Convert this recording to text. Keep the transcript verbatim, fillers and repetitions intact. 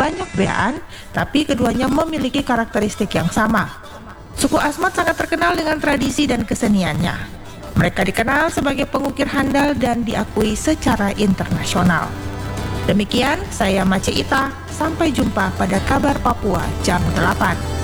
banyak perbedaan, tapi keduanya memiliki karakteristik yang sama. Suku Asmat sangat terkenal dengan tradisi dan keseniannya. Mereka dikenal sebagai pengukir handal dan diakui secara internasional. Demikian, saya Mace Ita. Sampai jumpa pada Kabar Papua jam delapan.